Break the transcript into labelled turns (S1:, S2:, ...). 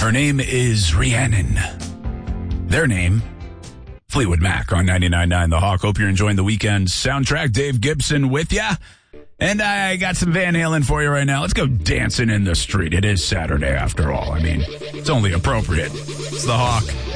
S1: Her name is Rhiannon. Their name, Fleetwood Mac on 99.9 The Hawk. Hope you're enjoying the weekend soundtrack. Dave Gibson with ya. And I got some Van Halen for you right now. Let's go dancing in the street. It is Saturday after all. I mean, it's only appropriate. It's The Hawk.